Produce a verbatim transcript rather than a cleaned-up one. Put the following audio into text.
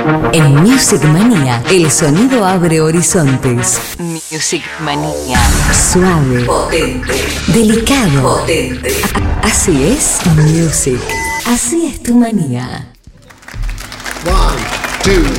En Music Manía, el sonido abre horizontes. Music Manía. Suave. Potente. Delicado. Potente. A- así es Music. Así es tu manía. One, two.